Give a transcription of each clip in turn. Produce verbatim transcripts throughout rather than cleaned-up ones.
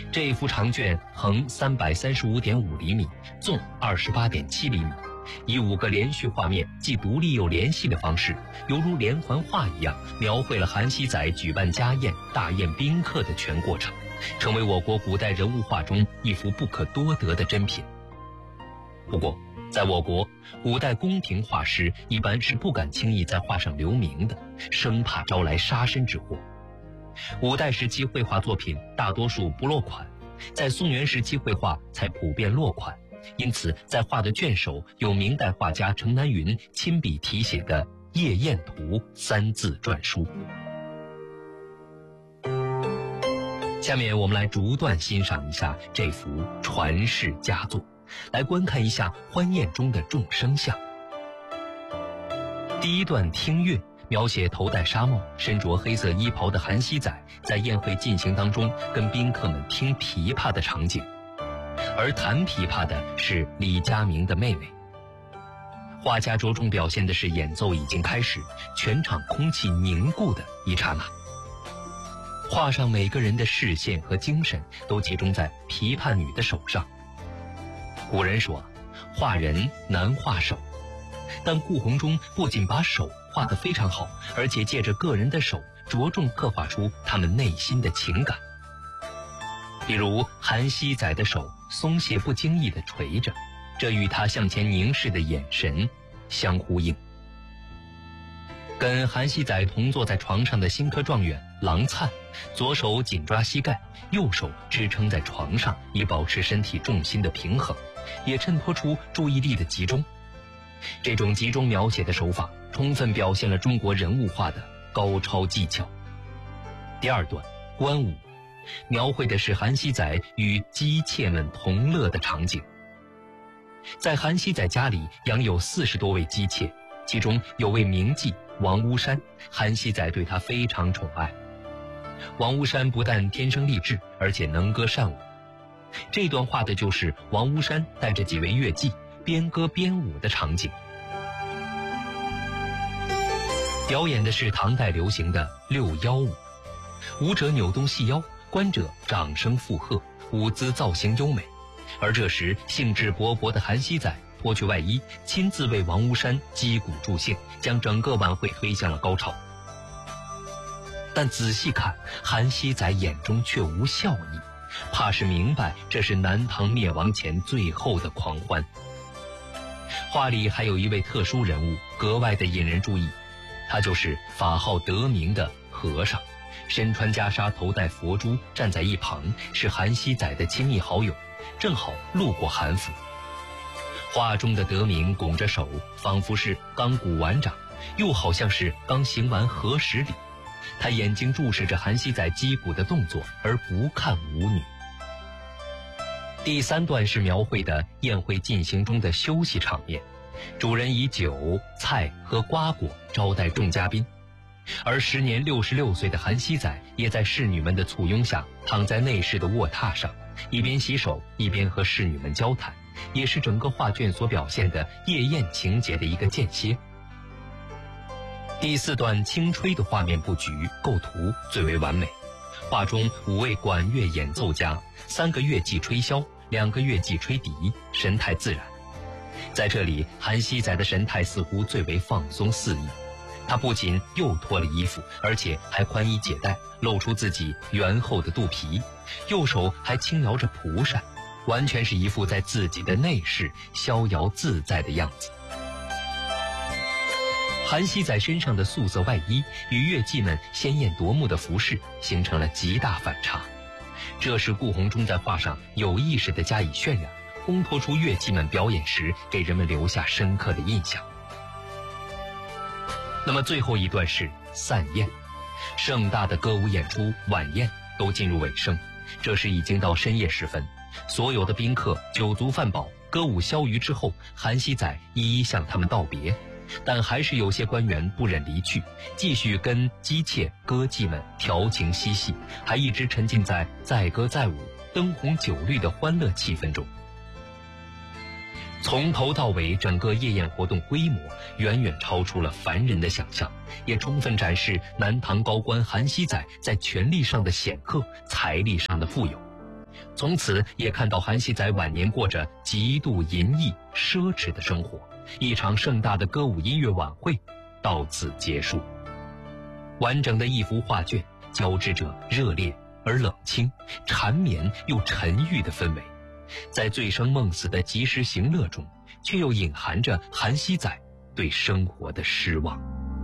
这幅长卷横三百三十五点五厘米，纵二十八点七厘米，以五个连续画面既独立又联系的方式，犹如连环画一样，描绘了韩熙载举办家宴、大宴宾客的全过程，成为我国古代人物画中一幅不可多得的珍品。不过，在我国，古代宫廷画师一般是不敢轻易在画上留名的，生怕招来杀身之祸。五代时期绘画作品大多数不落款，在宋元时期绘画才普遍落款，因此在画的卷首有明代画家程南云亲笔题写的《夜宴图》三字篆书。下面我们来逐段欣赏一下这幅传世佳作，来观看一下欢宴中的众生相。第一段听乐，描写头戴纱帽、身着黑色衣袍的韩熙载在宴会进行当中跟宾客们听琵琶的场景，而弹琵琶的是李嘉明的妹妹。画家着重表现的是演奏已经开始，全场空气凝固的一刹那。画上每个人的视线和精神都集中在琵琶女的手上。古人说，画人难画手，但顾闳中不仅把手画得非常好，而且借着个人的手着重刻画出他们内心的情感。比如韩熙载的手松懈不经意地垂着，这与他向前凝视的眼神相呼应。跟韩熙载同坐在床上的新科状元郎粲，左手紧抓膝盖，右手支撑在床上，以保持身体重心的平衡，也衬托出注意力的集中。这种集中描写的手法充分表现了中国人物画的高超技巧。第二段观舞，描绘的是韩熙载与姬妾们同乐的场景。在韩熙载家里养有四十多位姬妾，其中有位名妓王巫山，韩熙载对她非常宠爱。王巫山不但天生丽质，而且能歌善舞。这段画的就是王巫山带着几位乐伎边歌边舞的场景。表演的是唐代流行的六幺舞，舞者扭动细腰，观者掌声附和，舞姿造型优美。而这时兴致勃勃的韩熙载脱去外衣，亲自为王巫山击鼓助兴，将整个晚会推向了高潮。但仔细看，韩熙载眼中却无笑意，怕是明白这是南唐灭亡前最后的狂欢。画里还有一位特殊人物格外的引人注意，他就是法号得名的和尚，身穿袈裟，头戴佛珠，站在一旁，是韩熙载的亲密好友，正好路过韩府。画中的德明拱着手，仿佛是刚鼓完掌，又好像是刚行完合十礼。他眼睛注视着韩熙载击鼓的动作，而不看舞女。第三段是描绘的宴会进行中的休息场面，主人以酒、菜和瓜果招待众嘉宾，而时年六十六岁的韩熙载也在侍女们的簇拥下躺在内室的卧榻上，一边洗手一边和侍女们交谈，也是整个画卷所表现的夜宴情节的一个间歇。第四段轻吹的画面布局构图最为完美，画中五位管乐演奏家，三个乐伎吹箫，两个乐伎吹笛，神态自然。在这里，韩熙载的神态似乎最为放松肆意，他不仅又脱了衣服，而且还宽衣解带，露出自己圆厚的肚皮，右手还轻摇着蒲扇，完全是一副在自己的内室逍遥自在的样子。韩熙载身上的素色外衣与乐伎们鲜艳夺目的服饰形成了极大反差，这是顾闳中在画上有意识地加以渲染，烘托出乐伎们表演时给人们留下深刻的印象。那么最后一段是散宴，盛大的歌舞演出、晚宴都进入尾声，这时已经到深夜时分，所有的宾客酒足饭饱，歌舞消余之后，韩熙载一一向他们道别，但还是有些官员不忍离去，继续跟姬妾歌妓们调情嬉戏，还一直沉浸在载歌载舞、灯红酒绿的欢乐气氛中。从头到尾，整个夜宴活动规模远远超出了凡人的想象，也充分展示南唐高官韩熙载在权力上的显赫、财力上的富有。 从此也看到韩熙载晚年过着极度淫逸奢侈的生活，一场盛大的歌舞音乐晚会到此结束。完整的一幅画卷交织着热烈而冷清、缠绵又沉郁的氛围，在醉生梦死的及时行乐中，却又隐含着韩熙载对生活的失望。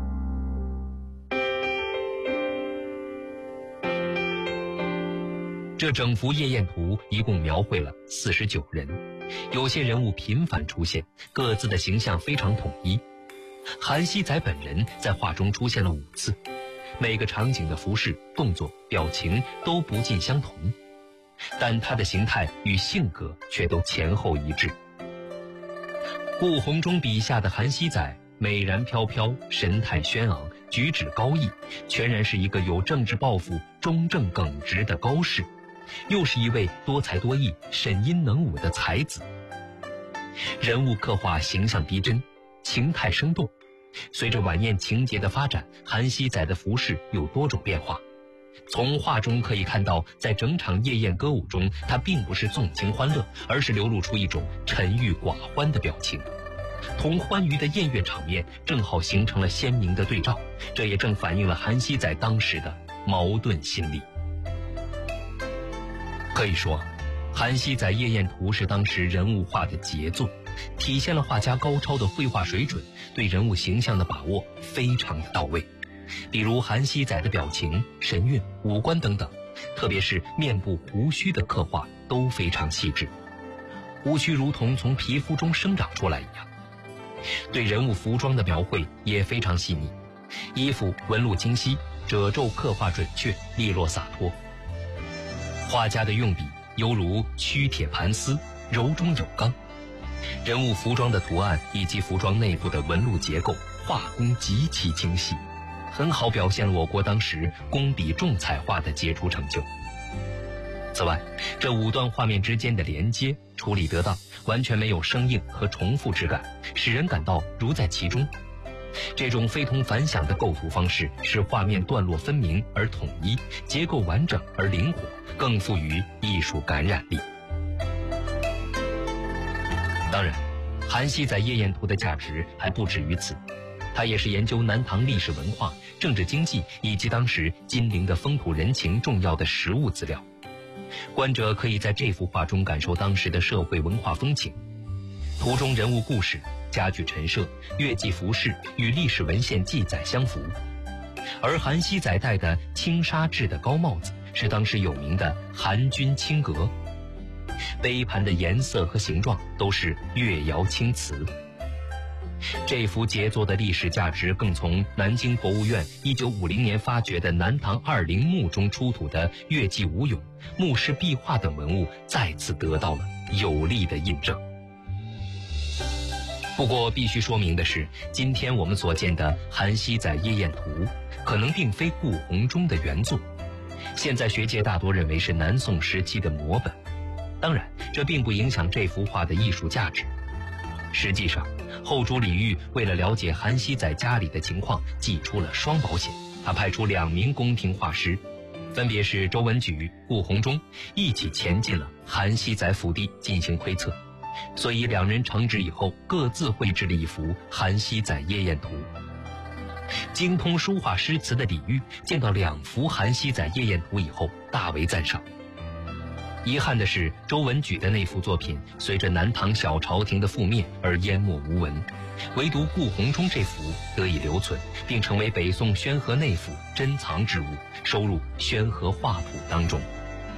这整幅夜宴图一共描绘了四十九人，有些人物频繁出现，各自的形象非常统一。韩熙载本人在画中出现了五次，每个场景的服饰、动作、表情都不尽相同，但他的形态与性格却都前后一致。顾闳中笔下的韩熙载美髯飘飘，神态轩昂，举止高逸，全然是一个有政治抱负、忠正耿直的高士，又是一位多才多艺、神音能武的才子。人物刻画形象逼真，情态生动。随着晚宴情节的发展，韩熙载的服饰有多种变化。从画中可以看到，在整场夜宴歌舞中，他并不是纵情欢乐，而是流露出一种沉郁寡欢的表情，同欢愉的宴乐场面正好形成了鲜明的对照，这也正反映了韩熙载当时的矛盾心理。可以说，韩熙载夜宴图是当时人物画的杰作，体现了画家高超的绘画水准，对人物形象的把握非常的到位。比如韩熙载的表情、神韵、五官等等，特别是面部胡须的刻画都非常细致，胡须如同从皮肤中生长出来一样。对人物服装的描绘也非常细腻，衣服纹路清晰，褶皱刻画准确，利落洒脱。画家的用笔犹如曲铁盘丝，柔中有刚。人物服装的图案以及服装内部的纹路结构，画工极其精细，很好表现了我国当时工笔重彩画的杰出成就。此外，这五段画面之间的连接处理得当，完全没有生硬和重复之感，使人感到如在其中。这种非同凡响的构图方式，使画面段落分明而统一，结构完整而灵活，更富于艺术感染力。当然，韩熙载夜宴图的价值还不止于此，它也是研究南唐历史文化、政治经济以及当时金陵的风土人情重要的实物资料。观者可以在这幅画中感受当时的社会文化风情，图中人物故事、家具陈设、乐器服饰与历史文献记载相符，而韩熙载戴的青纱制的高帽子是当时有名的韩军青格，杯盘的颜色和形状都是越窑青瓷。这幅杰作的历史价值更从南京博物院一九五零年发掘的南唐二陵墓中出土的乐伎武俑、墓室壁画等文物再次得到了有力的印证。不过必须说明的是，今天我们所见的韩熙载夜宴图可能并非顾闳中的原作，现在学界大多认为是南宋时期的摹本。当然，这并不影响这幅画的艺术价值。实际上，后主李煜为了了解韩熙载家里的情况，寄出了双保险。他派出两名宫廷画师，分别是周文举、顾闳中，一起前进了韩熙载府邸进行窥测。所以两人成职以后，各自绘制了一幅韩熙载夜宴图。精通书画诗词的李煜见到两幅韩熙载夜宴图以后，大为赞赏。遗憾的是，周文举的那幅作品随着南唐小朝廷的覆灭而淹没无闻，唯独顾闳中这幅得以留存，并成为北宋宣和内府珍藏之物，收入《宣和画谱》当中。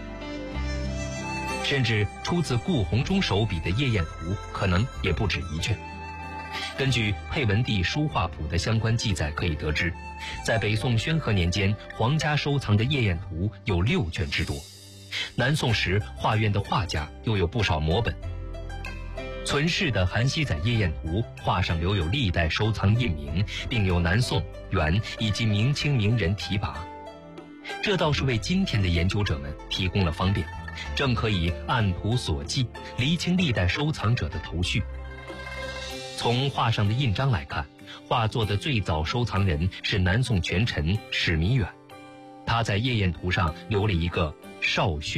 甚至出自顾闳中手笔的夜宴图可能也不止一卷。根据佩文帝书画谱的相关记载可以得知，在北宋宣和年间，皇家收藏的夜宴图有六卷之多。南宋时画院的画家又有不少摹本。存世的韩熙载夜宴图画上留有历代收藏印名，并有南宋、元以及明清名人题跋，这倒是为今天的研究者们提供了方便，正可以按图索骥，厘清历代收藏者的头绪。从画上的印章来看，画作的最早收藏人是南宋权臣史弥远，他在夜宴图上留了一个少勋